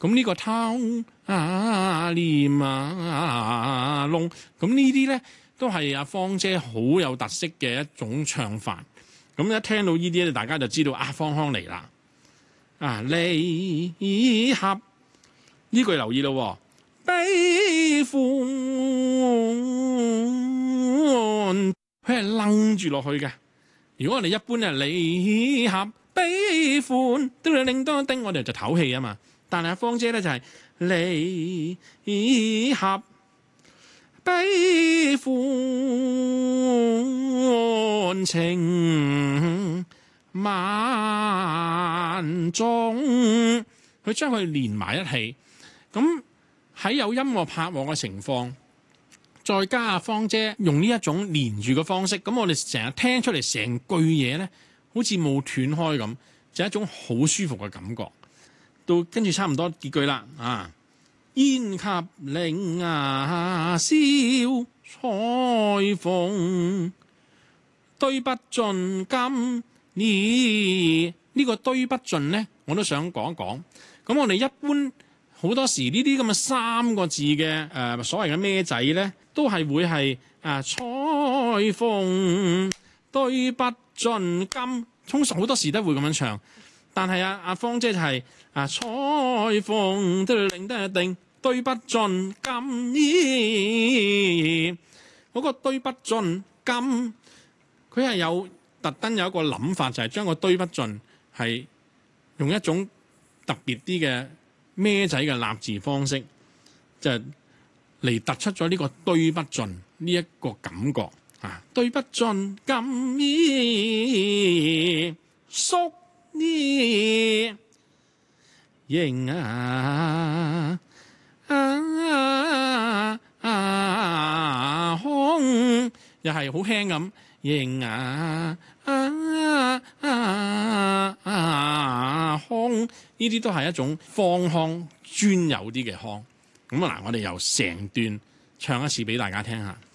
咁呢個偷啊念啊窿，咁呢啲咧都係阿芳姐好有特色嘅一種唱法。咁一聽到呢啲咧，大家就知道啊，芳腔嚟啦。啊，離合呢句留意咯，悲歡佢係楞住落去嘅。如果我哋一般咧，離合悲歡都要令多丁，我哋就唞氣啊嘛。但係芳姐咧就係離合悲歡情萬種，佢將佢連埋一氣。咁喺有音樂拍和嘅情況，再加阿芳姐用呢一種連住嘅方式，咁我哋成日聽出嚟成句嘢咧，好似冇斷開咁，就係一種好舒服嘅感覺。到跟住差唔多結句啦，啊！煙及嶺牙燒彩鳳，堆不盡今呢個堆不盡咧，我都想講一講。咁我哋一般好多時呢啲咁嘅三個字嘅所謂嘅咩仔咧，都係會係彩鳳堆不盡今，通常好多時都會咁樣唱。但係阿芳姐就係彩鳳都令得一定堆不盡今呢嗰個堆不盡今，佢係有特登有一個諗法，就係將個堆不盡係用一種特別啲嘅咩仔嘅立字方式，就嚟突出咗呢個堆不盡呢一個感覺啊！堆不盡今呢縮呢迎空又係好輕咁迎空，呢啲都係一種方腔專有啲嘅腔。咁啊嗱，我哋由成段唱一次俾大家聽下。